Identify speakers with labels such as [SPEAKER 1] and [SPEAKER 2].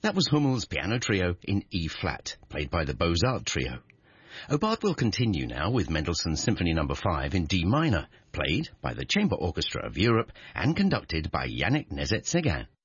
[SPEAKER 1] That was Hummel's piano trio in E-flat, played by the Beaux-Arts Trio. Hobart will continue now with Mendelssohn's Symphony No. 5 in D minor, played by the Chamber Orchestra of Europe and conducted by Yannick Nézet-Séguin.